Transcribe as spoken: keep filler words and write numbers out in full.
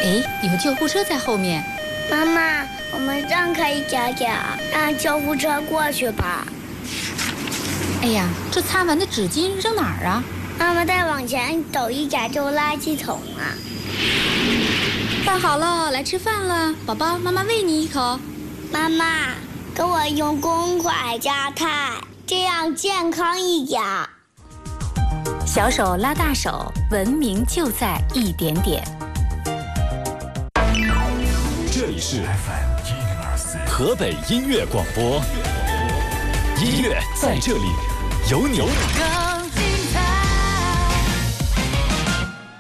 哎，有救护车在后面。 妈妈，我们让开一点点，让救护车过去吧。 哎呀，这擦完的纸巾扔哪儿啊？ 妈妈，再往前走一点就垃圾桶了。 饭好了，来吃饭了，宝宝，妈妈喂你一口。 妈妈，给我用公筷夹菜，这样健康一点。 小手拉大手，文明就在一点点。 这里是河北音乐广播，音乐在这里，有你。